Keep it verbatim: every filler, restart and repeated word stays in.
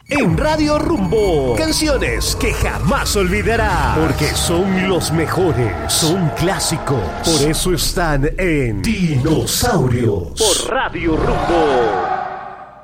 En Radio Rumbo, canciones que jamás olvidarás, porque son los mejores, son clásicos, por eso están en Dinosaurios, por Radio Rumbo.